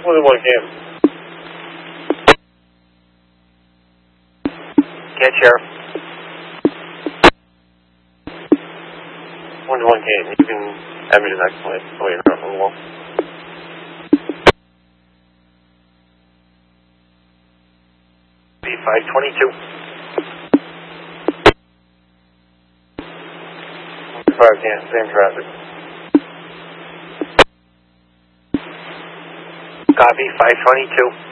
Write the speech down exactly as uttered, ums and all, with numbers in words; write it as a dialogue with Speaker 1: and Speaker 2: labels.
Speaker 1: One one can.
Speaker 2: Can't, Sheriff.
Speaker 1: One one can. You can have me to the next point. Oh, you're not on the wall.
Speaker 2: B five twenty-two.
Speaker 1: Five can. Same traffic.
Speaker 2: Copy, five twenty-two.